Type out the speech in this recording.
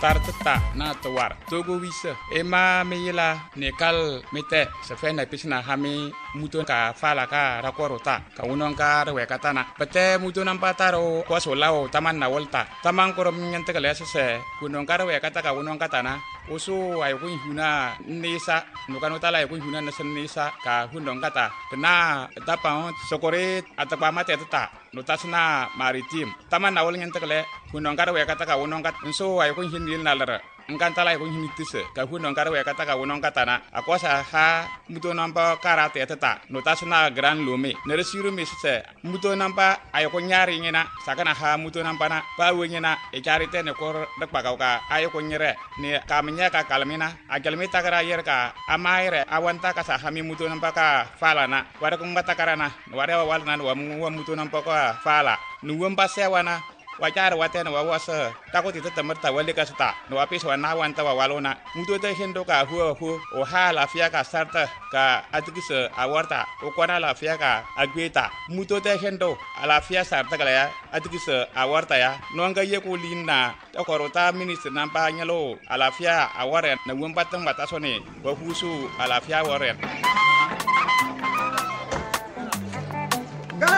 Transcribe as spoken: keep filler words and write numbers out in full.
tartata na tawar togo wisa ema meyila nekal mete se fe na pisna hami muto ka fala ka rakorota ka unon ka rewe katana pete muto nampataro ko solao taman na volta taman korom nyante kale se kunon ka rewe kata ka unon katana usu ay kun huna nisa nukano tala ay kun huna nasen nisa ka hunon kata kena tapang sokore atapa mate tata notasna maritim taman na wol nyante kale kunon ka rewe kata ka unon kat so ay kun hinil nalara engkantala ay kun hinitise ka hunon ka rewe kata ka unon katana akosa ha muto nampa karate tata notasna gran lume neresiru misse muto nampa ay kun nyari ngena sakana ha muto nampa na pa wenyena e charite ne kor dak pakauka ay kun nyere ne kamenya ka kalmina agalmi takara yer ka amaire awanta ka sa hami muto nampa ka fala na wara kun batakarana wara walna wa mu muto nampa ka fala nuwam pasewana wajar watena wa wasa takoti tetemar tawali ka sta no apis wana wanta wa walona muto te hendo ka hu hu o hala fia ka sarta ka atikise awarta o kwana la fia ka agweta muto te hendo ala fia sarta kala ya atikise awarta ya nonga ye ko linna to korota minister nampa nyalo ala fia aware na wombatang batasone wa husu ala fia aware